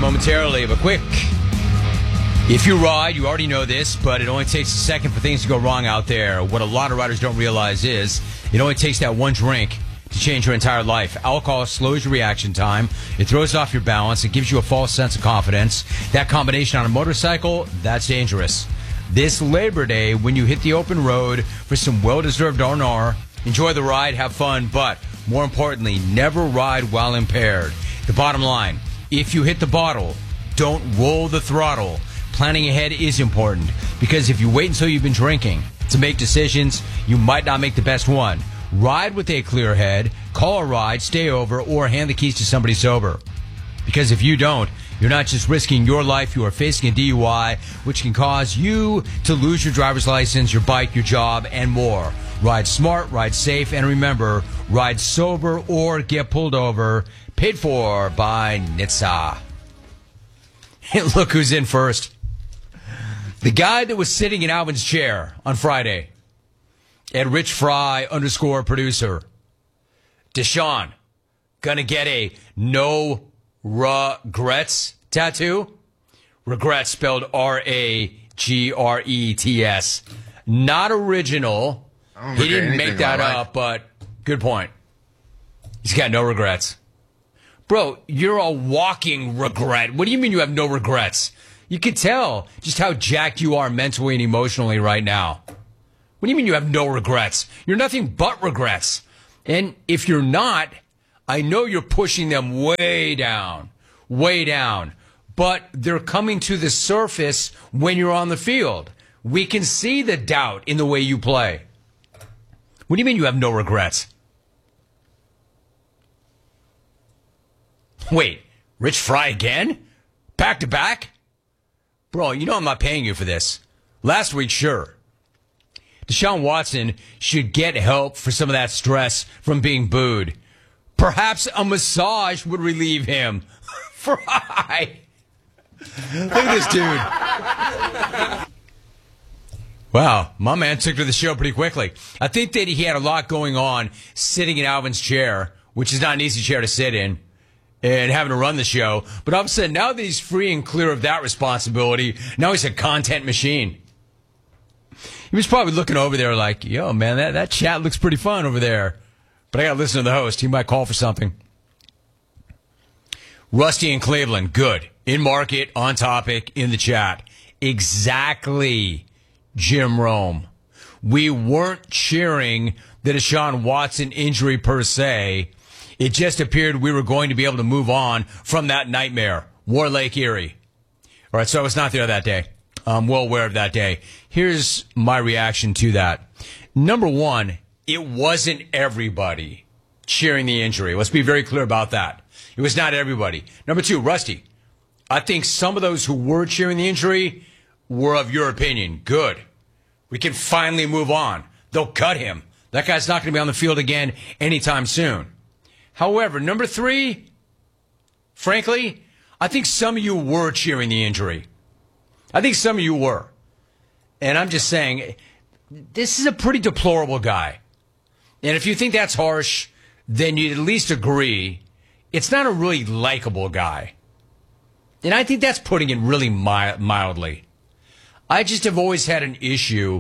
momentarily, but quick. If you ride, you already know this, but it only takes a second for things to go wrong out there. What a lot of riders don't realize is it only takes that one drink to change your entire life. Alcohol slows your reaction time. It throws off your balance. It gives you a false sense of confidence. That combination on a motorcycle, that's dangerous. This Labor Day, when you hit the open road for some well-deserved R&R, enjoy the ride, have fun, but more importantly, never ride while impaired. The bottom line, if you hit the bottle, don't roll the throttle. Planning ahead is important because if you wait until you've been drinking to make decisions, you might not make the best one. Ride with a clear head, call a ride, stay over, or hand the keys to somebody sober. Because if you don't, you're not just risking your life, you are facing a DUI, which can cause you to lose your driver's license, your bike, your job, and more. Ride smart, ride safe, and remember, ride sober or get pulled over. Paid for by NHTSA. And look who's in first. The guy that was sitting in Alvin's chair on Friday at Rich Fry _producer. Deshaun, gonna get a no regrets tattoo. Regrets spelled R-A-G-R-E-T-S. Not original. He didn't make that up, but good point. He's got no regrets. Bro, you're a walking regret. What do you mean you have no regrets? You can tell just how jacked you are mentally and emotionally right now. What do you mean you have no regrets? You're nothing but regrets. And if you're not, I know you're pushing them way down. But they're coming to the surface when you're on the field. We can see the doubt in the way you play. What do you mean you have no regrets? Wait, Rich Fry again? Back to back? Bro, you know I'm not paying you for this. Last week, sure. Deshaun Watson should get help for some of that stress from being booed. Perhaps a massage would relieve him. Fry! Look at this dude. Wow, my man took to the show pretty quickly. I think that he had a lot going on sitting in Alvin's chair, which is not an easy chair to sit in, and having to run the show. But all of a sudden, now that he's free and clear of that responsibility, now he's a content machine. He was probably looking over there like, yo, man, that chat looks pretty fun over there. But I got to listen to the host. He might call for something. Rusty in Cleveland, good. In market, on topic, in the chat. Exactly, Jim Rome. We weren't cheering the Deshaun Watson injury per se. It just appeared we were going to be able to move on from that nightmare. War Lake Erie. All right, so I was not there that day. I'm well aware of that day. Here's my reaction to that. Number one, it wasn't everybody cheering the injury. Let's be very clear about that. It was not everybody. Number two, Rusty, I think some of those who were cheering the injury were of your opinion. Good. We can finally move on. They'll cut him. That guy's not going to be on the field again anytime soon. However, number three, frankly, I think some of you were cheering the injury. I think some of you were. And I'm just saying, this is a pretty deplorable guy. And if you think that's harsh, then you'd at least agree it's not a really likable guy. And I think that's putting it really mildly. I just have always had an issue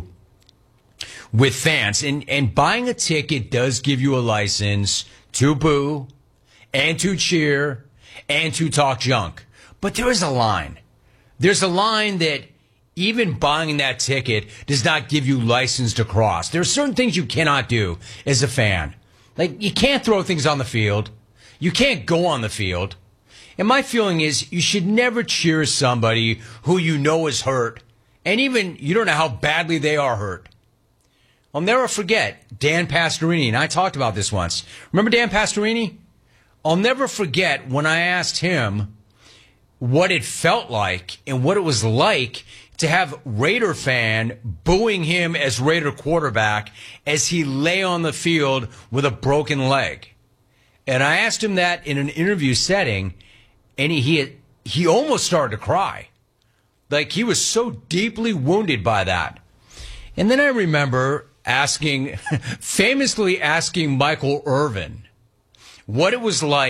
with fans. And buying a ticket does give you a license to boo and to cheer and to talk junk. But there is a line. There's a line that even buying that ticket does not give you license to cross. There are certain things you cannot do as a fan. Like, you can't throw things on the field. You can't go on the field. And my feeling is you should never cheer somebody who you know is hurt. And even you don't know how badly they are hurt. I'll never forget Dan Pastorini, and I talked about this once. Remember Dan Pastorini? I'll never forget when I asked him what it felt like and what it was like to have Raider fan booing him as Raider quarterback as he lay on the field with a broken leg. And I asked him that in an interview setting, and he almost started to cry. Like, he was so deeply wounded by that. And then I remember famously asking Michael Irvin what it was like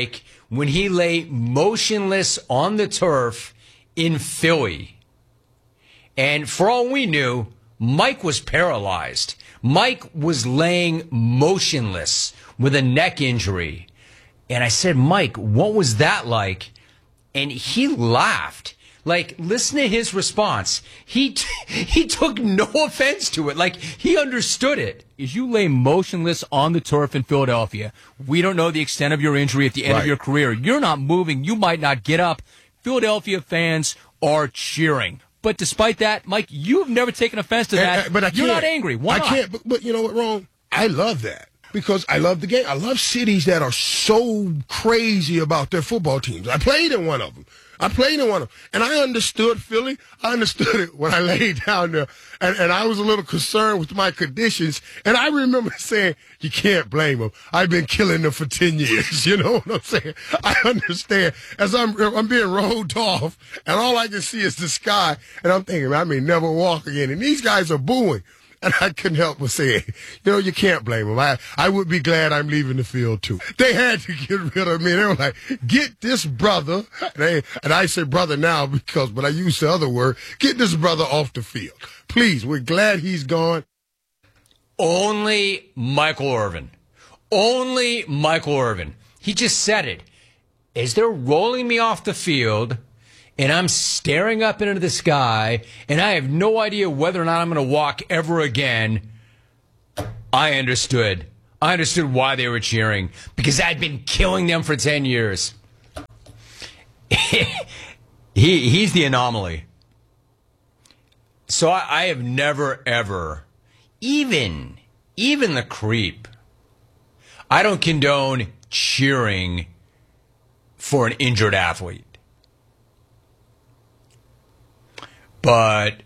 when he lay motionless on the turf in Philly. And for all we knew, Mike was paralyzed. Mike was laying motionless with a neck injury. And I said, Mike, what was that like? And he laughed. Like, listen to his response. He took no offense to it. Like, he understood it. As you lay motionless on the turf in Philadelphia, we don't know the extent of your injury at the end of your career. You're not moving. You might not get up. Philadelphia fans are cheering. But despite that, Mike, you've never taken offense to that. But I can't. You're not angry. Why not? I can't. But you know what, Ron? I love that. Because I love the game. I love cities that are so crazy about their football teams. I played in one of them. And I understood Philly. I understood it when I laid down there. And I was a little concerned with my conditions. And I remember saying, you can't blame them. I've been killing them for 10 years. You know what I'm saying? I understand. As I'm being rolled off, and all I can see is the sky. And I'm thinking, I may never walk again. And these guys are booing. And I couldn't help but say, you can't blame them. I would be glad I'm leaving the field, too. They had to get rid of me. They were like, get this brother, and I say brother now but I use the other word, get this brother off the field. Please, we're glad he's gone. Only Michael Irvin. Only Michael Irvin. He just said it. As they're rolling me off the field, and I'm staring up into the sky, and I have no idea whether or not I'm going to walk ever again, I understood. I understood why they were cheering, because I'd been killing them for 10 years. He's the anomaly. So I have never, ever, even the creep, I don't condone cheering for an injured athlete. But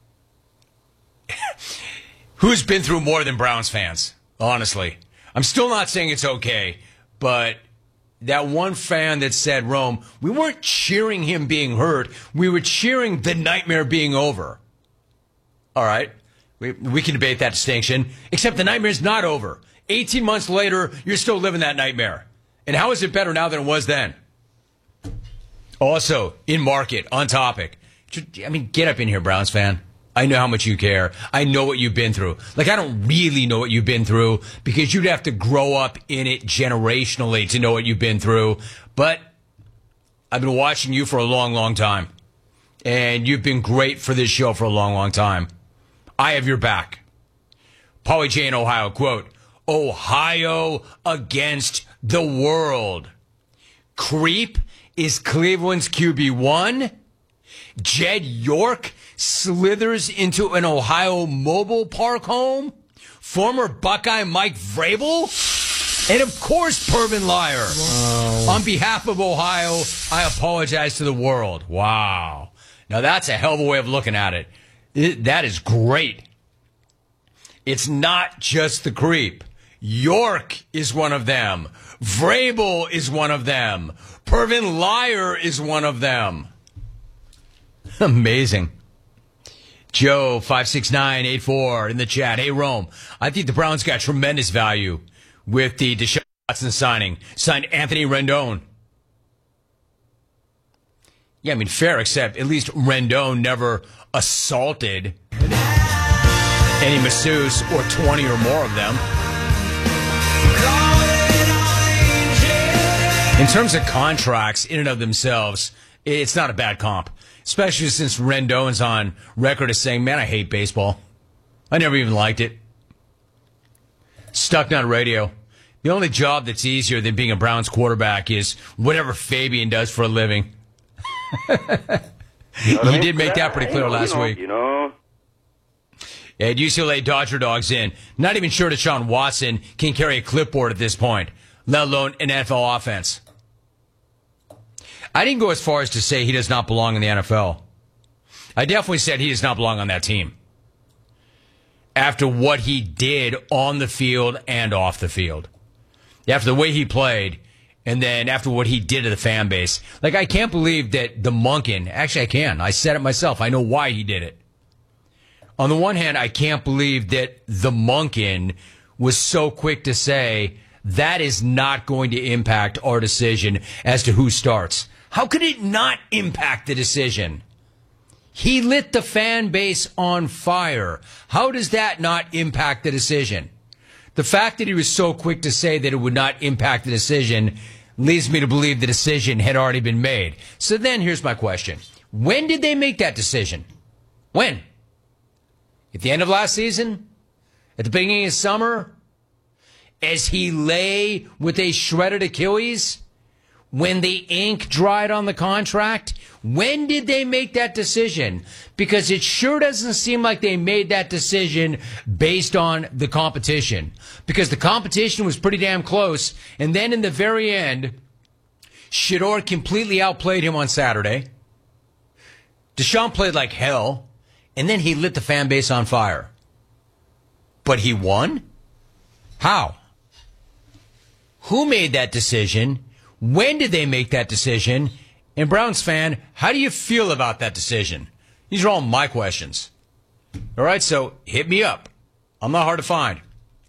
who's been through more than Browns fans, honestly? I'm still not saying it's okay, but that one fan that said, Rome, we weren't cheering him being hurt. We were cheering the nightmare being over. All right, we can debate that distinction, except the nightmare's not over. 18 months later, you're still living that nightmare. And how is it better now than it was then? Also, in market, on topic. I mean, get up in here, Browns fan. I know how much you care. I know what you've been through. Like, I don't really know what you've been through because you'd have to grow up in it generationally to know what you've been through. But I've been watching you for a long, long time. And you've been great for this show for a long, long time. I have your back. Paulie J in Ohio, quote, Ohio against the world. Creep is Cleveland's QB1. Jed York slithers into an Ohio mobile park home. Former Buckeye Mike Vrabel. And, of course, Pervin Liar. Wow. On behalf of Ohio, I apologize to the world. Wow. Now, that's a hell of a way of looking at it. That is great. It's not just the creep. York is one of them. Vrabel is one of them. Pervin Liar is one of them. Amazing. Joe, 56984 in the chat. Hey, Rome, I think the Browns got tremendous value with the Deshaun Watson signing. Signed Anthony Rendon. Yeah, I mean, fair, except at least Rendon never assaulted any masseuse or 20 or more of them. In terms of contracts in and of themselves, it's not a bad comp. Especially since Rendon's on record as saying, man, I hate baseball. I never even liked it. Stuck on radio. The only job that's easier than being a Browns quarterback is whatever Fabian does for a living. He did make that pretty clear last week. And UCLA Dodger Dogs in. Not even sure Deshaun Watson can carry a clipboard at this point, let alone an NFL offense. I didn't go as far as to say he does not belong in the NFL. I definitely said he does not belong on that team. After what he did on the field and off the field. After the way he played, and then after what he did to the fan base. Like, I can't believe that the Monken, actually I can. I said it myself. I know why he did it. On the one hand, I can't believe that the Monken was so quick to say that is not going to impact our decision as to who starts. How could it not impact the decision? He lit the fan base on fire. How does that not impact the decision? The fact that he was so quick to say that it would not impact the decision leads me to believe the decision had already been made. So then here's my question. When did they make that decision? When? At the end of last season? At the beginning of summer? As he lay with a shredded Achilles? When the ink dried on the contract? When did they make that decision? Because it sure doesn't seem like they made that decision based on the competition. Because the competition was pretty damn close. And then in the very end, Shedeur completely outplayed him on Saturday. Deshaun played like hell. And then he lit the fan base on fire. But he won? How? Who made that decision? When did they make that decision? And Browns fan, how do you feel about that decision? These are all my questions. All right, so hit me up. I'm not hard to find.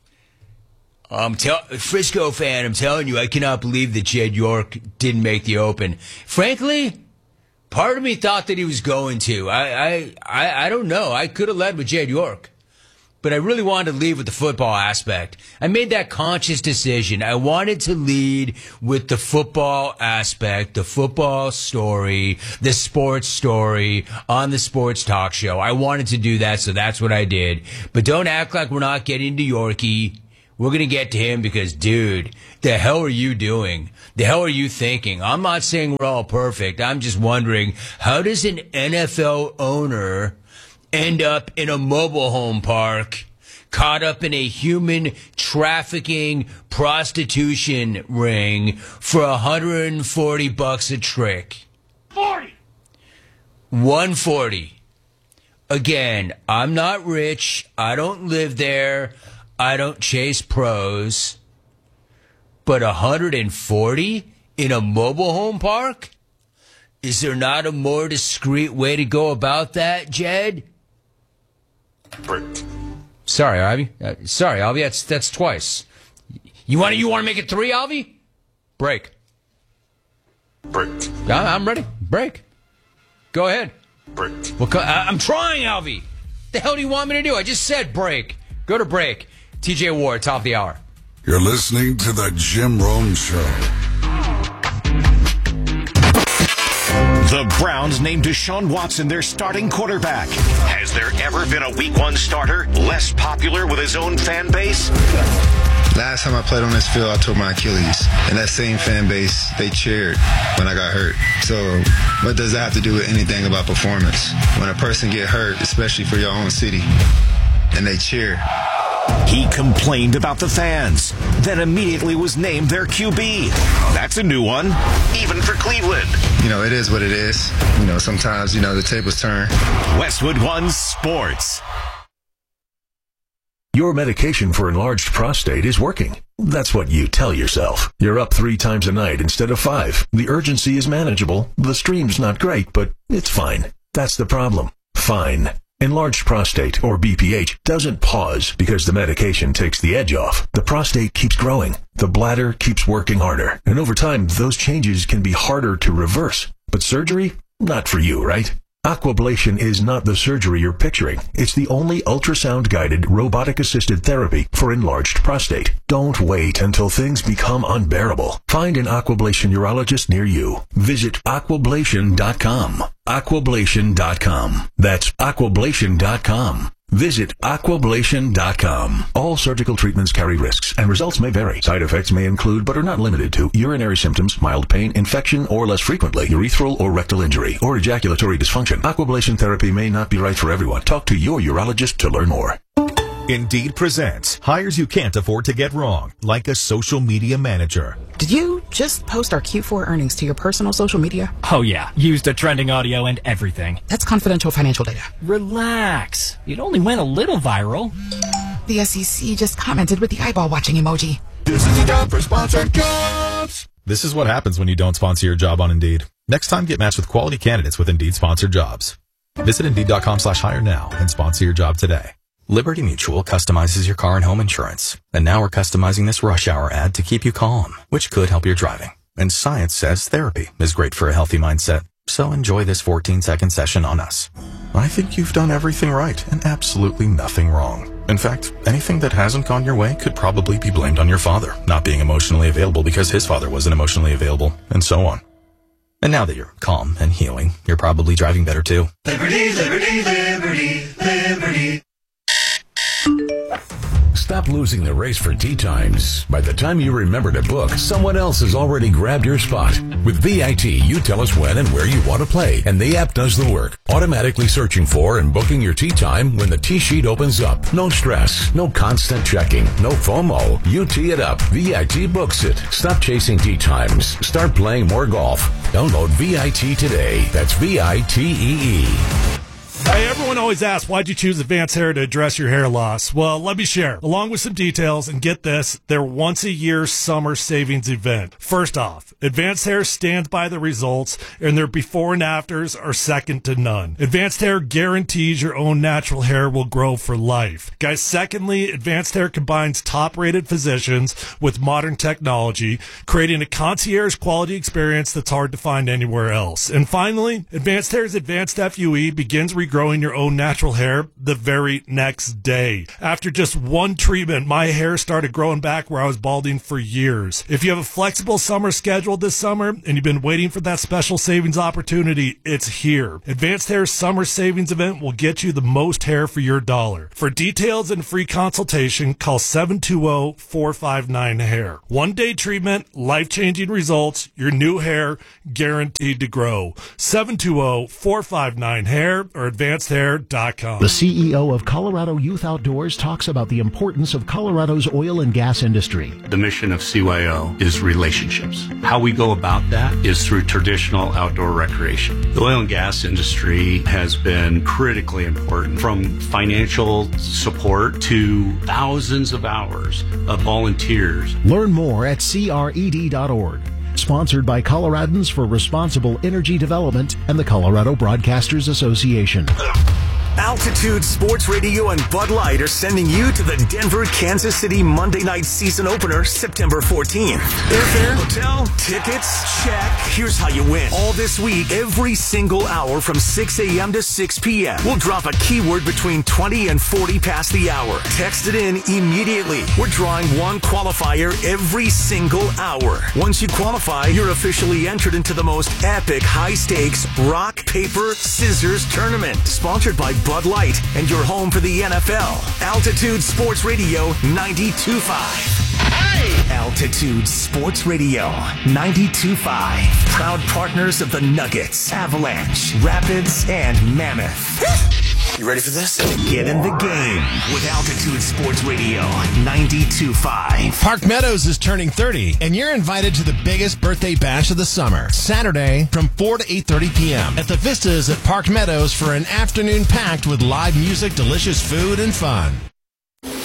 Frisco fan, I'm telling you, I cannot believe that Jed York didn't make the Open. Frankly, part of me thought that he was going to. I don't know. I could have led with Jed York. But I really wanted to lead with the football aspect. I made that conscious decision. I wanted to lead with the football aspect, the football story, the sports story on the sports talk show. I wanted to do that, so that's what I did. But don't act like we're not getting to Yorkie. We're going to get to him because, dude, the hell are you doing? The hell are you thinking? I'm not saying we're all perfect. I'm just wondering, how does an NFL owner end up in a mobile home park, caught up in a human trafficking prostitution ring for $140 a trick? 40. 140. Again, I'm not rich. I don't live there. I don't chase pros. But 140 in a mobile home park? Is there not a more discreet way to go about that, Jed? Break. Sorry, Ivy. Sorry, Alvy. That's twice. You want to make it 3, Alvy? Break. Break. I'm ready. Break. Go ahead. Break. Well, I'm trying, Alvy. The hell do you want me to do? I just said break. Go to break. TJ Ward, top of the hour. You're listening to the Jim Rome Show. The Browns named Deshaun Watson their starting quarterback. Has there ever been a Week 1 starter less popular with his own fan base? Last time I played on this field, I tore my Achilles. And that same fan base, they cheered when I got hurt. So what does that have to do with anything about performance? When a person get hurt, especially for your own city, and they cheer. He complained about the fans, then immediately was named their QB. That's a new one, even for Cleveland. You know, it is what it is. You know, sometimes, the tables turn. Westwood One Sports. Your medication for enlarged prostate is working. That's what you tell yourself. You're up 3 times a night instead of 5. The urgency is manageable. The stream's not great, but it's fine. That's the problem. Fine. Enlarged prostate, or BPH, doesn't pause because the medication takes the edge off. The prostate keeps growing. The bladder keeps working harder. And over time, those changes can be harder to reverse. But surgery? Not for you, right? Aquablation is not the surgery you're picturing. It's the only ultrasound-guided, robotic-assisted therapy for enlarged prostate. Don't wait until things become unbearable. Find an Aquablation urologist near you. Visit aquablation.com. Aquablation.com. That's aquablation.com. Visit aquablation.com. All surgical treatments carry risks, and results may vary. Side effects may include, but are not limited to, urinary symptoms, mild pain, infection, or less frequently, urethral or rectal injury, or ejaculatory dysfunction. Aquablation therapy may not be right for everyone. Talk to your urologist to learn more. Indeed presents hires you can't afford to get wrong, like a social media manager. Did you just post our Q4 earnings to your personal social media? Oh yeah, used the trending audio and everything. That's confidential financial data. Relax. It only went a little viral. The SEC just commented with the eyeball watching emoji. This is the time for sponsored jobs. This is what happens when you don't sponsor your job on Indeed. Next time, get matched with quality candidates with Indeed sponsored jobs. Visit Indeed.com/hire now and sponsor your job today. Liberty Mutual customizes your car and home insurance. And now we're customizing this rush hour ad to keep you calm, which could help your driving. And science says therapy is great for a healthy mindset. So enjoy this 14-second session on us. I think you've done everything right and absolutely nothing wrong. In fact, anything that hasn't gone your way could probably be blamed on your father not being emotionally available because his father wasn't emotionally available, and so on. And now that you're calm and healing, you're probably driving better too. Liberty, liberty, liberty, liberty. Stop losing the race for tee times. By the time you remember to book, someone else has already grabbed your spot. With VIT, you tell us when and where you want to play, and the app does the work, automatically searching for and booking your tee time when the tee sheet opens up. No stress, no constant checking, no FOMO. You tee it up. VIT books it. Stop chasing tee times. Start playing more golf. Download VIT today. That's VITEE. Hey, everyone always asks, why'd you choose Advanced Hair to address your hair loss? Well, let me share, along with some details, and get this, their once-a-year summer savings event. First off, Advanced Hair stands by the results, and their before and afters are second to none. Advanced Hair guarantees your own natural hair will grow for life. Guys, secondly, Advanced Hair combines top-rated physicians with modern technology, creating a concierge-quality experience that's hard to find anywhere else. And finally, Advanced Hair's Advanced FUE begins regrowing your own natural hair the very next day. After just one treatment, my hair started growing back where I was balding for years. If you have a flexible summer schedule this summer and you've been waiting for that special savings opportunity, it's here. Advanced Hair's summer savings event will get you the most hair for your dollar. For details and free consultation, call 720-459-HAIR. One-day treatment, life-changing results, your new hair guaranteed to grow. 720-459-HAIR or advancedhair.com. The CEO of Colorado Youth Outdoors talks about the importance of Colorado's oil and gas industry. The mission of CYO is relationships. How we go about that is through traditional outdoor recreation. The oil and gas industry has been critically important, from financial support to thousands of hours of volunteers. Learn more at cred.org. Sponsored by Coloradans for Responsible Energy Development and the Colorado Broadcasters Association. Altitude Sports Radio and Bud Light are sending you to the Denver, Kansas City Monday night season opener, September 14th. Airfare, hotel, tickets, check. Here's how you win. All this week, every single hour from 6 a.m. to 6 p.m. We'll drop a keyword between 20 and 40 past the hour. Text it in immediately. We're drawing one qualifier every single hour. Once you qualify, you're officially entered into the most epic, high-stakes rock, paper, scissors tournament. Sponsored by Bud Light and your home for the NFL. Altitude Sports Radio 92.5. Hey! Altitude Sports Radio 92.5. Proud partners of the Nuggets, Avalanche, Rapids, and Mammoth. You ready for this? Get in the game with Altitude Sports Radio 92.5. Park Meadows is turning 30, and you're invited to the biggest birthday bash of the summer, Saturday from 4 to 8:30 p.m. at the Vistas at Park Meadows for an afternoon packed with live music, delicious food, and fun.